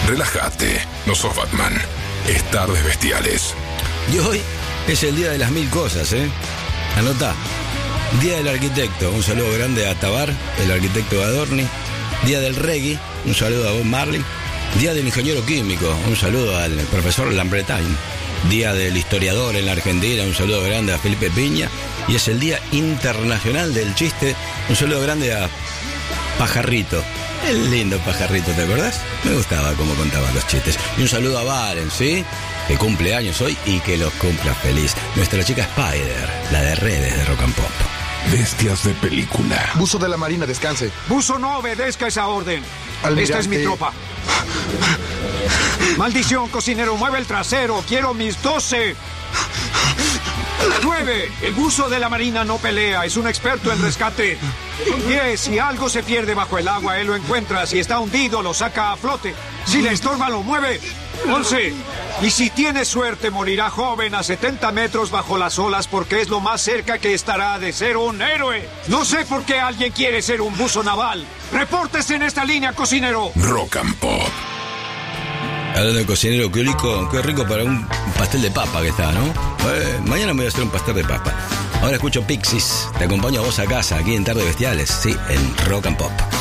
Relájate, no sos Batman. Es Tardes Bestiales. Y hoy es el día de las 1000 cosas, ¿eh? Anotá. Día del arquitecto, un saludo grande a Tabar, el arquitecto de Adorni. Día del reggae, un saludo a Bob Marley. Día del ingeniero químico, un saludo al profesor Lambretain. Día del historiador en la Argentina, un saludo grande a Felipe Piña. Y es el Día Internacional del Chiste, un saludo grande a Pajarrito. El lindo Pajarrito, ¿te acordás? Me gustaba cómo contaba los chistes. Y un saludo a Valen, ¿sí? Que cumple años hoy y que los cumpla feliz. Nuestra chica Spider, la de redes de Rock and Pop. Bestias de película. Buzo de la Marina, descanse. Buzo, no obedezca esa orden. Almirante. Esta es mi tropa. Maldición, cocinero, mueve el trasero. Quiero mis 12. 9. El buzo de la Marina no pelea, es un experto en rescate. 10. Si algo se pierde bajo el agua, él lo encuentra. Si está hundido, lo saca a flote. Si le estorba, lo mueve. 11. Y si tiene suerte, morirá joven a 70 metros bajo las olas porque es lo más cerca que estará de ser un héroe. No sé por qué alguien quiere ser un buzo naval. Repórtese en esta línea, cocinero. Rock and Pop. Hablando de cocinero, qué rico para un pastel de papa que está, ¿no? Mañana me voy a hacer un pastel de papa. Ahora escucho Pixies. Te acompaño a vos a casa, aquí en Tardes Bestiales, sí, en Rock and Pop.